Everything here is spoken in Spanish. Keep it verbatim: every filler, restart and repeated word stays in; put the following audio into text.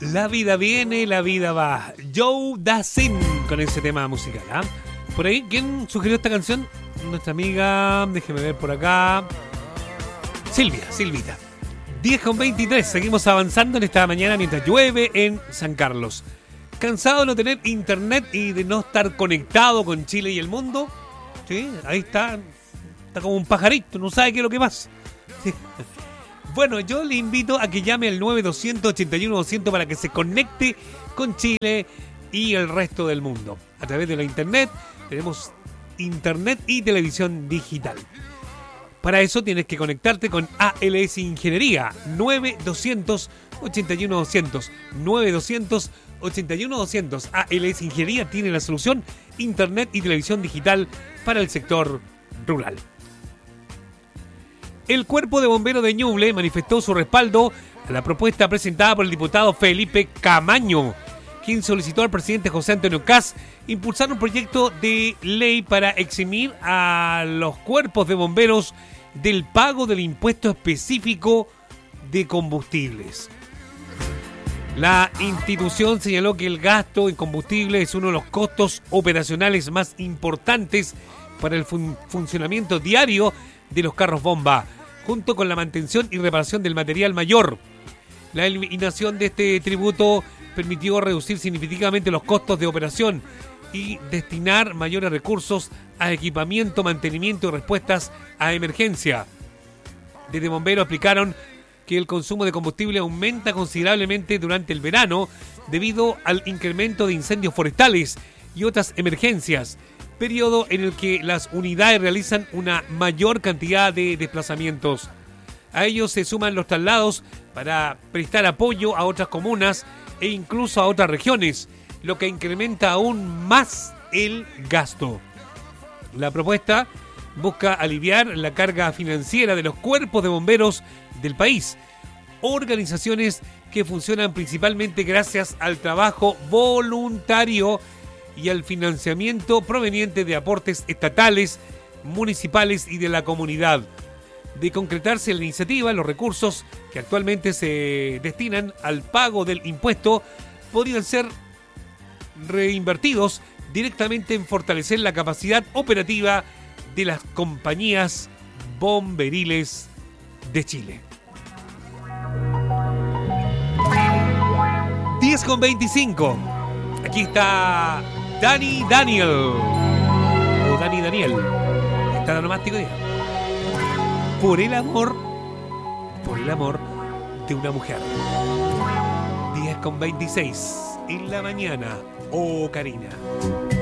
La vida viene, la vida va. Joe Dassin con ese tema musical, ¿ah? ¿eh? Por ahí, ¿quién sugirió esta canción? Nuestra amiga, déjeme ver por acá. Silvia, Silvita. diez con veintitrés, seguimos avanzando en esta mañana mientras llueve en San Carlos. ¿Cansado de no tener internet y de no estar conectado con Chile y el mundo? Sí, ahí está. Está como un pajarito, no sabe qué es lo que pasa. Sí. Bueno, yo le invito a que llame al nueve dos cero cero, ocho uno dos cero cero para que se conecte con Chile y el resto del mundo. A través de la internet, tenemos internet y televisión digital. Para eso tienes que conectarte con A L S Ingeniería, nueve dos cero cero, ocho uno dos cero cero, nueve dos cero cero, ocho uno dos cero cero. A L S Ingeniería tiene la solución internet y televisión digital para el sector rural. El Cuerpo de Bomberos de Ñuble manifestó su respaldo a la propuesta presentada por el diputado Felipe Camaño, quien solicitó al presidente José Antonio Kast impulsar un proyecto de ley para eximir a los cuerpos de bomberos del pago del impuesto específico de combustibles. La institución señaló que el gasto en combustible es uno de los costos operacionales más importantes para el fun- funcionamiento diario de los carros bomba, junto con la mantención y reparación del material mayor. La eliminación de este tributo permitió reducir significativamente los costos de operación y destinar mayores recursos a equipamiento, mantenimiento y respuestas a emergencia. Desde Bomberos explicaron que el consumo de combustible aumenta considerablemente durante el verano debido al incremento de incendios forestales y otras emergencias, periodo en el que las unidades realizan una mayor cantidad de desplazamientos. A ellos se suman los traslados para prestar apoyo a otras comunas e incluso a otras regiones, lo que incrementa aún más el gasto. La propuesta busca aliviar la carga financiera de los cuerpos de bomberos del país, organizaciones que funcionan principalmente gracias al trabajo voluntario y al financiamiento proveniente de aportes estatales, municipales y de la comunidad. De concretarse la iniciativa, los recursos que actualmente se destinan al pago del impuesto podrían ser reinvertidos directamente en fortalecer la capacidad operativa de las compañías bomberiles de Chile. diez con veinticinco. Aquí está Dani Daniel. O Dani Daniel. Está nomástico día. Por el amor. Por el amor de una mujer. diez con veintiséis. En la mañana. Oh, Karina.